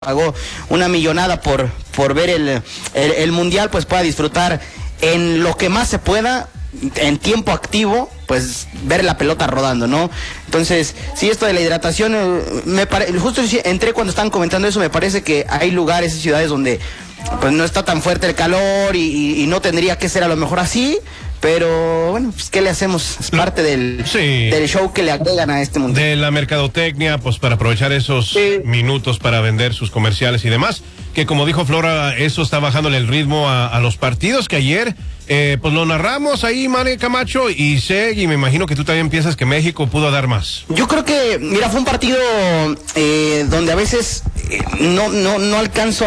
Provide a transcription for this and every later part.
pagó una millonada por ver el Mundial, pues pueda disfrutar en lo que más se pueda, en tiempo activo, pues ver la pelota rodando, ¿no? Entonces, sí, esto de la hidratación, justo entré cuando estaban comentando eso, me parece que hay lugares y ciudades donde pues no está tan fuerte el calor y no tendría que ser a lo mejor así, pero bueno, pues ¿qué le hacemos? Es parte del show que le agregan a este mundo. De la mercadotecnia, pues para aprovechar esos minutos para vender sus comerciales y demás, que como dijo Flora, eso está bajándole el ritmo a los partidos que ayer, pues lo narramos ahí, Mane Camacho, y me imagino que tú también piensas que México pudo dar más. Yo creo que, mira, fue un partido donde a veces no alcanzo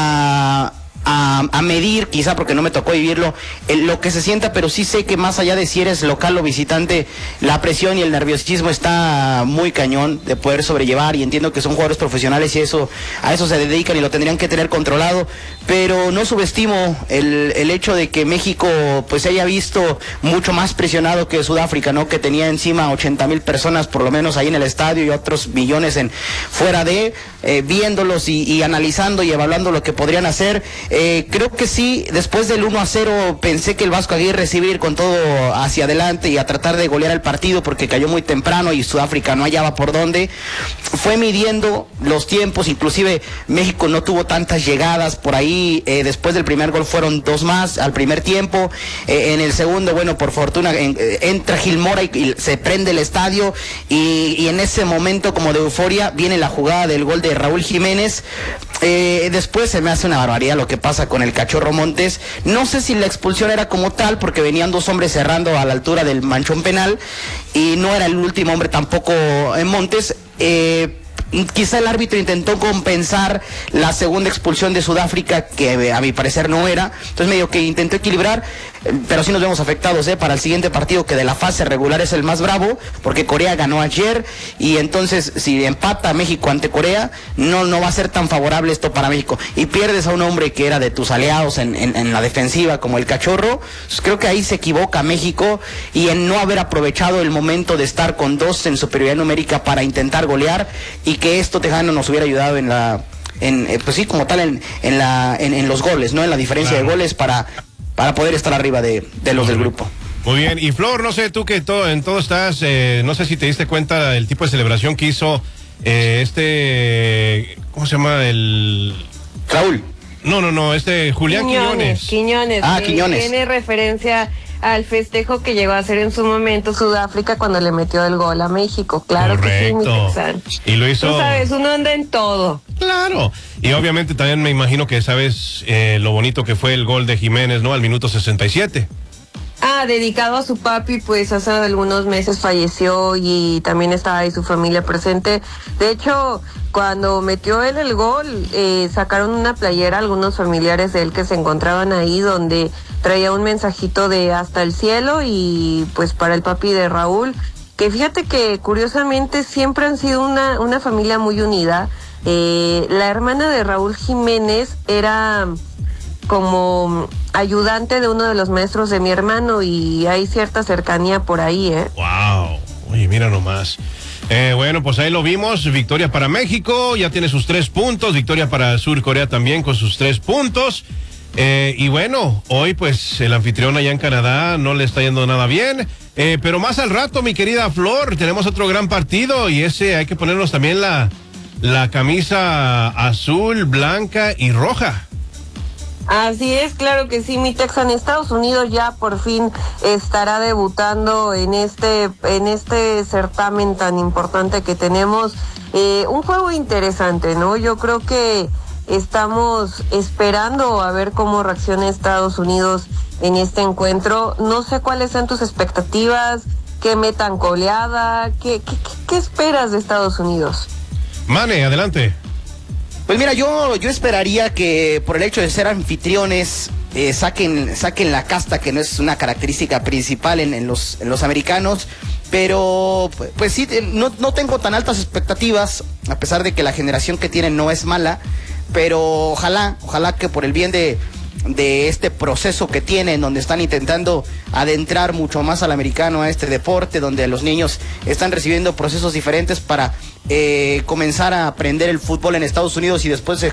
a medir, quizá porque no me tocó vivirlo, lo que se sienta, pero sí sé que más allá de si eres local o visitante, la presión y el nerviosismo está muy cañón de poder sobrellevar, y entiendo que son jugadores profesionales y a eso se dedican y lo tendrían que tener controlado, pero no subestimo el hecho de que México pues se haya visto mucho más presionado que Sudáfrica, ¿no? Que tenía encima 80,000 personas por lo menos ahí en el estadio y otros millones fuera de, viéndolos y analizando y evaluando lo que podrían hacer. Creo que sí, después del 1-0 pensé que el Vasco Aguirre se iba a ir con todo hacia adelante y a tratar de golear el partido porque cayó muy temprano y Sudáfrica no hallaba por dónde. Fue midiendo los tiempos, inclusive México no tuvo tantas llegadas por ahí, después del primer gol fueron 2 más al primer tiempo, en el segundo, bueno, por fortuna entra Gil Mora y se prende el estadio y en ese momento como de euforia viene la jugada del gol de Raúl Jiménez. Después se me hace una barbaridad lo que pasa con el Cachorro Montes. No sé si la expulsión era como tal, porque venían 2 hombres cerrando a la altura del manchón penal y no era el último hombre tampoco en Montes. Quizá el árbitro intentó compensar la segunda expulsión de Sudáfrica, que a mi parecer no era, entonces medio que intentó equilibrar, pero sí nos vemos afectados para el siguiente partido, que de la fase regular es el más bravo, porque Corea ganó ayer, y entonces si empata México ante Corea, no va a ser tan favorable esto para México, y pierdes a un hombre que era de tus aliados en la defensiva, como el Cachorro. Pues creo que ahí se equivoca México, y en no haber aprovechado el momento de estar con 2 en superioridad numérica para intentar golear, y que esto Tejano nos hubiera ayudado pues sí, como tal, en los goles, ¿no? En la diferencia de goles para poder estar arriba de los del grupo. Muy bien, y Flor, no sé, tú que en todo estás, no sé si te diste cuenta del tipo de celebración que hizo ¿cómo se llama? Raúl. No, Julián Quiñones. Quiñones. Tiene referencia al festejo que llegó a hacer en su momento Sudáfrica cuando le metió el gol a México. Claro. Correcto. Que sí, mi Texan. Y lo hizo. Tú sabes, uno anda en todo. Claro. Y obviamente también me imagino que sabes lo bonito que fue el gol de Jiménez, ¿no? Al minuto 67. Dedicado a su papi, pues hace algunos meses falleció y también estaba ahí su familia presente. De hecho, cuando metió él el gol, sacaron una playera algunos familiares de él que se encontraban ahí, donde traía un mensajito de hasta el cielo, y pues para el papi de Raúl, que fíjate que curiosamente siempre han sido una familia muy unida. La hermana de Raúl Jiménez era como ayudante de uno de los maestros de mi hermano, y hay cierta cercanía por ahí, Wow, oye, mira nomás. Bueno, pues ahí lo vimos, victoria para México, ya tiene sus 3 puntos, victoria para Sur Corea también con sus 3 puntos, y bueno, hoy pues el anfitrión allá en Canadá no le está yendo nada bien, pero más al rato, mi querida Flor, tenemos otro gran partido, y hay que ponernos también la camisa azul, blanca y roja. Así es, claro que sí, mi Texan. Estados Unidos ya por fin estará debutando en este certamen tan importante que tenemos. Un juego interesante, ¿no? Yo creo que estamos esperando a ver cómo reacciona Estados Unidos en este encuentro. No sé cuáles son tus expectativas, qué metan goleada, qué esperas de Estados Unidos. Mane, adelante. Pues mira, yo esperaría que por el hecho de ser anfitriones saquen la casta, que no es una característica principal en los americanos, pero pues sí, no tengo tan altas expectativas, a pesar de que la generación que tienen no es mala, pero ojalá que por el bien de de este proceso que tienen, donde están intentando adentrar mucho más al americano, a este deporte, donde los niños están recibiendo procesos diferentes para comenzar a aprender el fútbol en Estados Unidos y después